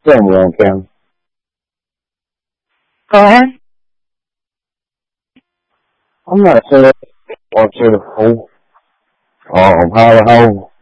这种有讲。 Go ahead. I'm not sure what sort of hole or how